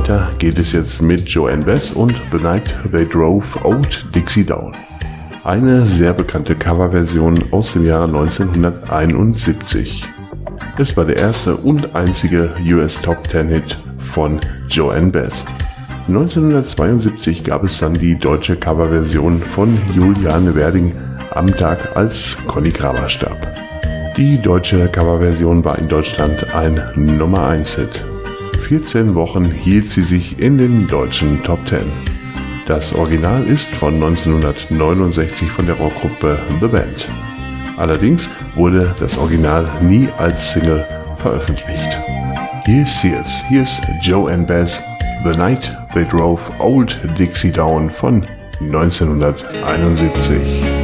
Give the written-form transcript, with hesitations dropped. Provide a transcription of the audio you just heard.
Weiter geht es jetzt mit Joanne Baez und The Night They Drove Old Dixie Down. Eine sehr bekannte Coverversion aus dem Jahre 1971. Es war der erste und einzige US Top 10 Hit von Joanne Baez. 1972 gab es dann die deutsche Coverversion von Juliane Werding am Tag, als Conny Kramer starb. Die deutsche Coverversion war in Deutschland ein Nummer 1 Hit. 14 Wochen hielt sie sich in den deutschen Top 10. Das Original ist von 1969 von der Rockgruppe The Band. Allerdings wurde das Original nie als Single veröffentlicht. Hier ist Joanne Baez, The Night They Drove Old Dixie Down von 1971.